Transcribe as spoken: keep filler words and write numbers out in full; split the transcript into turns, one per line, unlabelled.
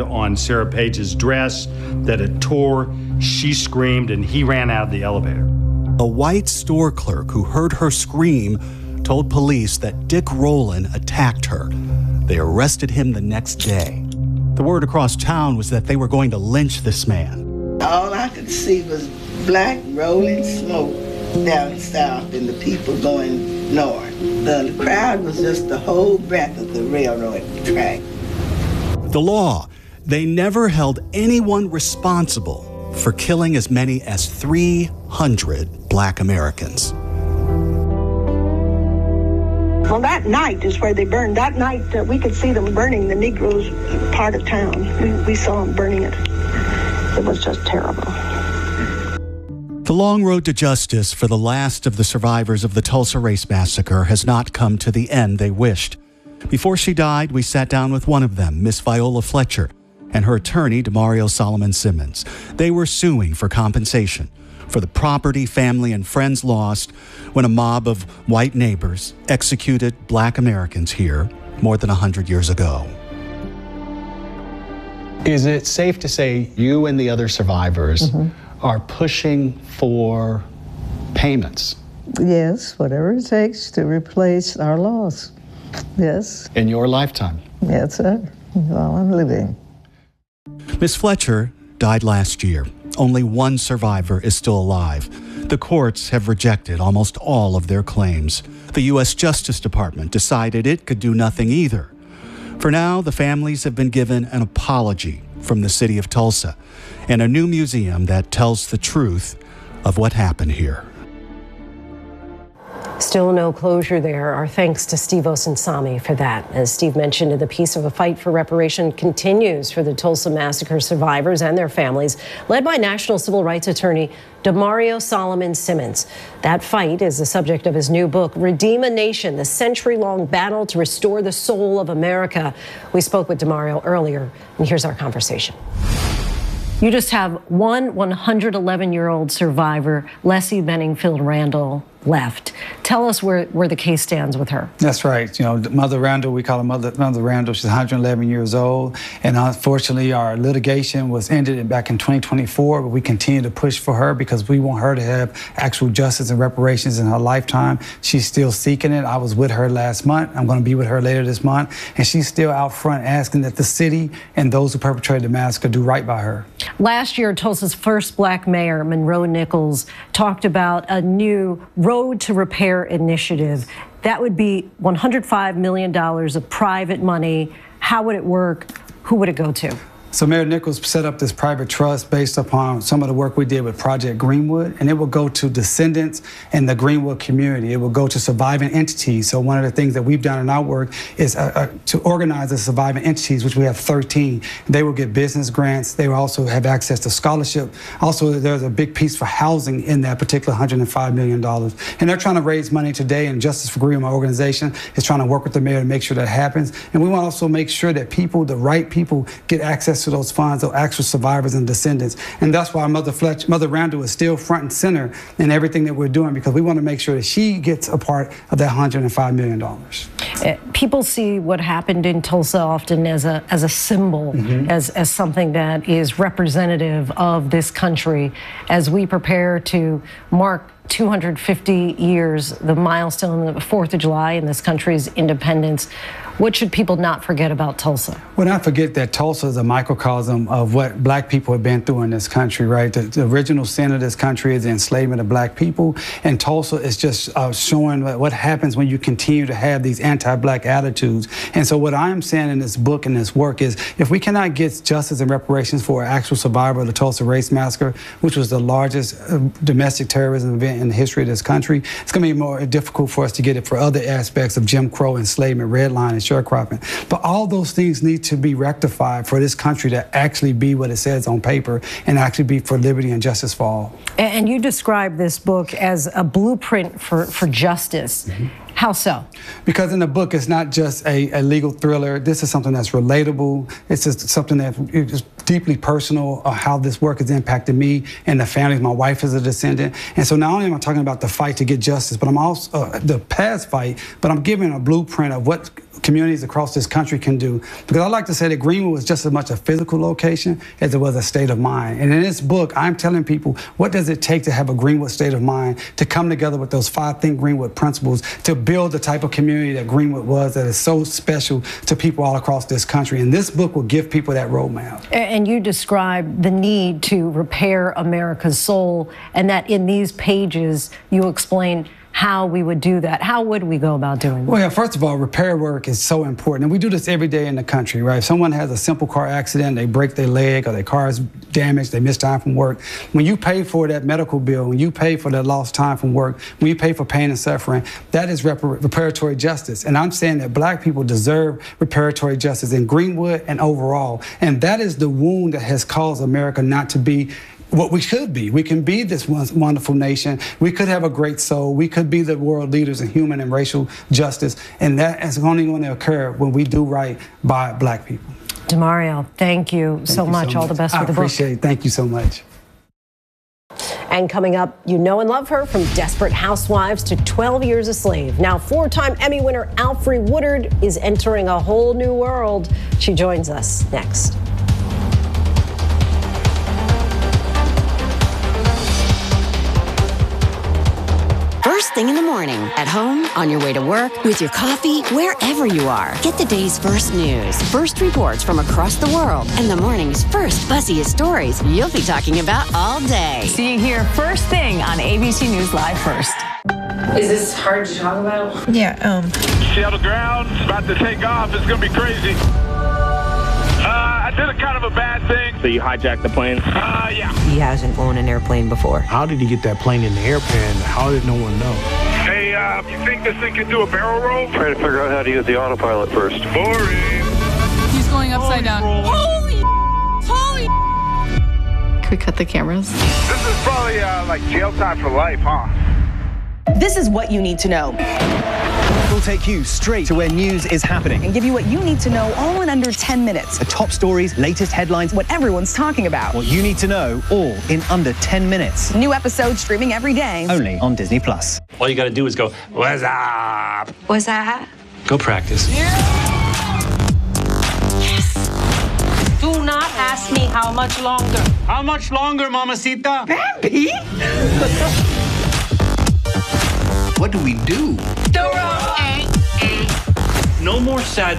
hand on Sarah Page's dress, that it tore. She screamed, and he ran out of the elevator.
A white store clerk who heard her scream told police that Dick Rowland attacked her. They arrested him the next day. The word across town was that they were going to lynch this man.
All I could see was black rolling smoke down south and the people going north. The crowd was just the whole breadth of the railroad track.
The law, they never held anyone responsible for killing as many as three hundred black Americans.
Well, that night is where they burned. That night, uh, we could see them burning the Negroes part of town. We, we saw them burning it. It was just terrible.
The long road to justice for the last of the survivors of the Tulsa Race Massacre has not come to the end they wished. Before she died, we sat down with one of them, Miss Viola Fletcher, and her attorney, Demario Solomon Simmons. They were suing for compensation for the property family and friends lost when a mob of white neighbors executed black Americans here more than one hundred years ago.
Is it safe to say you and the other survivors mm-hmm. are pushing for payments?
Yes, whatever it takes to replace our loss. Yes.
In your lifetime?
Yes, sir. While I'm living.
Miss Fletcher died last year. Only one survivor is still alive. The courts have rejected almost all of their claims. The U S Justice Department decided it could do nothing either. For now, the families have been given an apology from the city of Tulsa and a new museum that tells the truth of what happened here.
Still no closure there. Our thanks to Steve Osunsami for that. As Steve mentioned in the piece, of a fight for reparation continues for the Tulsa Massacre survivors and their families, led by national civil rights attorney Demario Solomon Simmons. That fight is the subject of his new book, Redeem a Nation, the century-long battle to restore the soul of America. We spoke with Demario earlier, and here's our conversation. You just have one one hundred eleven-year-old survivor, Leslie Benningfield Randall, left. Tell us where, where the case stands with her.
That's right. You know, Mother Randall, we call her Mother, Mother Randall. She's one hundred eleven years old. And unfortunately, our litigation was ended back in twenty twenty-four, but we continue to push for her because we want her to have actual justice and reparations in her lifetime. She's still seeking it. I was with her last month. I'm going to be with her later this month. And she's still out front asking that the city and those who perpetrated the massacre do right by her.
Last year, Tulsa's first black mayor, Monroe Nichols, talked about a new Road to Repair initiative. That would be one hundred five million dollars of private money. How would it work? Who would it go to?
So Mayor Nichols set up this private trust based upon some of the work we did with Project Greenwood, and it will go to descendants in the Greenwood community. It will go to surviving entities. So one of the things that we've done in our work is uh, uh, to organize the surviving entities, which we have thirteen. They will get business grants. They will also have access to scholarship. Also, there's a big piece for housing in that particular one hundred five million dollars. And they're trying to raise money today, and Justice for Greenwood, my organization, is trying to work with the mayor to make sure that happens. And we want to also make sure that people, the right people, get access to those funds, those actual survivors and descendants. And that's why Mother Fletcher, Mother Randall is still front and center in everything that we're doing, because we want to make sure that she gets a part of that one hundred five million dollars.
People see what happened in Tulsa often as a as a symbol, mm-hmm. as, as something that is representative of this country as we prepare to mark two hundred fifty years, the milestone of the fourth of July and this country's independence. What should people not forget about Tulsa?
Well, not forget that Tulsa is a microcosm of what black people have been through in this country, right? The, the original sin of this country is the enslavement of black people, and Tulsa is just uh, showing what, what happens when you continue to have these anti-black attitudes. And so what I'm saying in this book and this work is, if we cannot get justice and reparations for an actual survivor of the Tulsa Race Massacre, which was the largest uh, domestic terrorism event in the history of this country, it's going to be more difficult for us to get it for other aspects of Jim Crow, enslavement, redlining, and sharecropping. But all those things need to be rectified for this country to actually be what it says on paper and actually be for liberty and justice for all.
And you describe this book as a blueprint for, for justice. Mm-hmm. How so? Because
in the book, it's not just a, a legal thriller. This is something that's relatable. It's just something that is deeply personal, uh, how this work has impacted me and the families. My wife is a descendant. And so not only am I talking about the fight to get justice, but I'm also uh, the past fight, but I'm giving a blueprint of what communities across this country can do. Because I like to say that Greenwood was just as much a physical location as it was a state of mind. And in this book, I'm telling people, what does it take to have a Greenwood state of mind, to come together with those five Think Greenwood principles, to build the type of community that Greenwood was, that is so special to people all across this country. And this book will give people that roadmap.
And you describe the need to repair America's soul, and that in these pages you explain how we would do that. How would we go about doing that?
Well, yeah, first of all, repair work is so important. And we do this every day in the country, right? If someone has a simple car accident, they break their leg or their car is damaged, they miss time from work. When you pay for that medical bill, when you pay for that lost time from work, when you pay for pain and suffering, that is repar- reparatory justice. And I'm saying that black people deserve reparatory justice in Greenwood and overall. And that is the wound that has caused America not to be what we should be. We can be this wonderful nation. We could have a great soul. We could be the world leaders in human and racial justice. And that is only going to occur when we do right by black people.
Demario, thank you
Thank
so
you
much.
so
All the best
I
with the book.
appreciate it. Thank you so much.
And coming up, you know and love her from Desperate Housewives to twelve Years a Slave. Now, four-time Emmy winner Alfre Woodard is entering a whole new world. She joins us next.
First thing in the morning, at home, on your way to work, with your coffee, wherever you are. Get the day's first news, first reports from across the world, and the morning's first buzziest stories you'll be talking about all day.
See you here first thing on A B C News Live First.
Is this hard to talk about?
Yeah, um.
Seattle ground's about to take off. It's going to be crazy. Uh, I did a kind of a bad thing.
So you hijacked the plane?
Uh, yeah.
He hasn't owned an airplane before.
How did he get that plane in the air, and how did no one know?
Hey, uh, you think this thing can do a barrel roll?
Trying to figure out how to use the autopilot first.
Boring.
He's going upside down. Holy, holy.
Can we cut the cameras?
This is probably, uh, like jail time for life, huh?
This is what you need to know.
We'll take you straight to where news is happening
and give you what you need to know all in under ten minutes.
The top stories, latest headlines,
what everyone's talking about.
What you need to know, all in under ten minutes.
New episodes streaming every day.
Only on Disney Plus.
All you got to do is go, what's up?
What's that?
Go practice.
Yeah. Yes. Do not ask me how much longer.
How much longer, mamacita?
Bambi?
What do we do?
The road.
No more sad